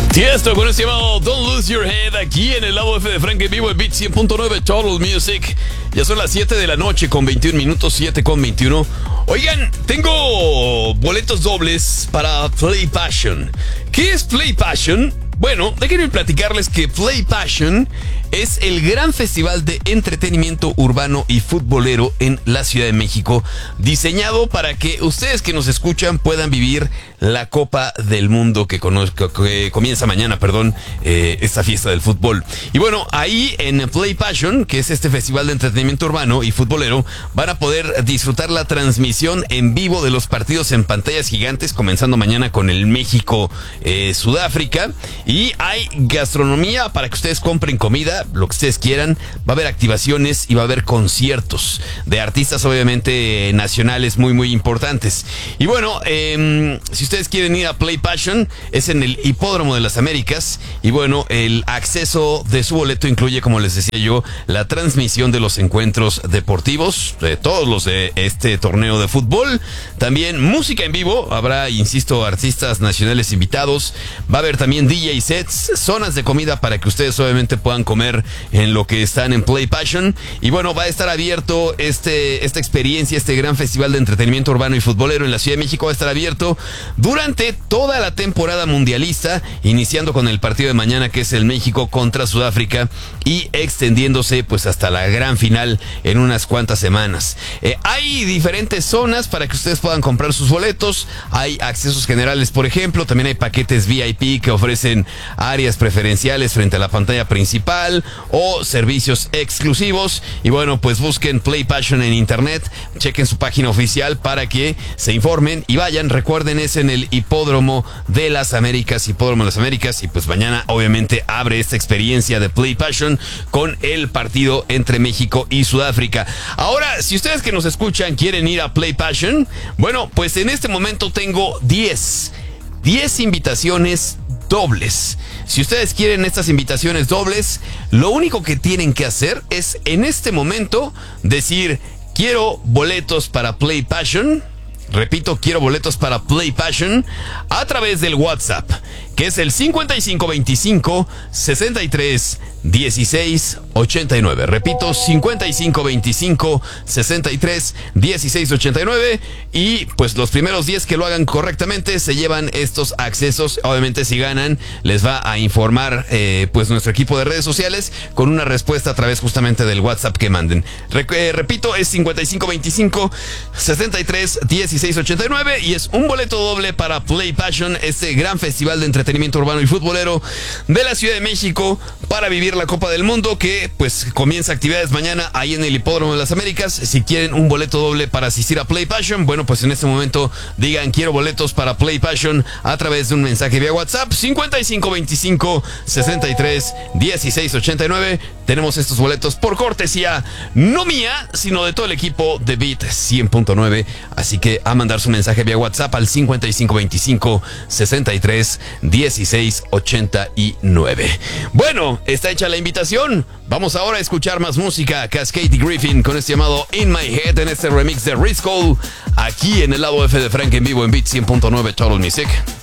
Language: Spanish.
Tiesto con este llamado Don't Lose Your Head aquí en el lado F de Frank en vivo en Beat 100.9 Total Music. Ya son las 7 de la noche con 21 minutos, 7 con 21. Oigan, tengo boletos dobles para Play Passion. ¿Qué es Play Passion? Bueno, déjenme platicarles que Play Passion es el gran festival de entretenimiento urbano y futbolero en la Ciudad de México, diseñado para que ustedes que nos escuchan puedan vivir la Copa del Mundo que comienza mañana, esta fiesta del fútbol. Y bueno, ahí en Play Passion, que es este festival de entretenimiento urbano y futbolero, van a poder disfrutar la transmisión en vivo de los partidos en pantallas gigantes, comenzando mañana con el México-Sudáfrica. Y hay gastronomía para que ustedes compren comida, lo que ustedes quieran. Va a haber activaciones y va a haber conciertos de artistas obviamente nacionales muy importantes. Y bueno, si ustedes quieren ir a Play Passion, es en el Hipódromo de las Américas. Y bueno, el acceso de su boleto incluye, como les decía yo, la transmisión de los encuentros deportivos, de todos los de este torneo de fútbol. También música en vivo, habrá, insisto, artistas nacionales invitados. Va a haber también DJ sets, zonas de comida para que ustedes obviamente puedan comer en lo que están en Play Passion. Y bueno, va a estar abierto esta experiencia, este gran festival de entretenimiento urbano y futbolero en la Ciudad de México. Va a estar abierto durante toda la temporada mundialista, iniciando con el partido de mañana, que es el México contra Sudáfrica, y extendiéndose pues hasta la gran final en unas cuantas semanas. Hay diferentes zonas para que ustedes puedan comprar sus boletos. Hay accesos generales, por ejemplo. También hay paquetes VIP que ofrecen áreas preferenciales frente a la pantalla principal o servicios exclusivos. Y bueno, pues busquen Play Passion en internet, chequen su página oficial para que se informen y vayan. Recuerden, es en el Hipódromo de las Américas, y pues mañana obviamente abre esta experiencia de Play Passion con el partido entre México y Sudáfrica. Ahora, si ustedes que nos escuchan quieren ir a Play Passion, bueno, pues en este momento tengo 10 invitaciones dobles. Si ustedes quieren estas invitaciones dobles, lo único que tienen que hacer es en este momento decir: quiero boletos para Play Passion. Repito, quiero boletos para Play Passion a través del WhatsApp, que es el 5525 63 16 89. Repito, 5525 63 16 89. Y pues los primeros 10 que lo hagan correctamente se llevan estos accesos. Obviamente, si ganan, les va a informar pues nuestro equipo de redes sociales con una respuesta a través justamente del WhatsApp que manden. Repito, es 5525 63 16 89 y es un boleto doble para Play Passion, este gran festival de entretenimiento urbano y futbolero de la Ciudad de México, para vivir la Copa del Mundo, que pues comienza actividades mañana ahí en el Hipódromo de las Américas. Si quieren un boleto doble para asistir a Play Passion, bueno, pues en este momento digan: quiero boletos para Play Passion a través de un mensaje vía WhatsApp, 5525 63 16 89. Tenemos estos boletos por cortesía, no mía, sino de todo el equipo de Beat 100.9. Así que a mandar su mensaje vía WhatsApp al 5525 63 16 89. Bueno, está hecha la invitación. Vamos ahora a escuchar más música. Cascade Griffin con este llamado In My Head, en este remix de Risco, aquí en el lado F de Frank en vivo en Beat 100.9 Total Music.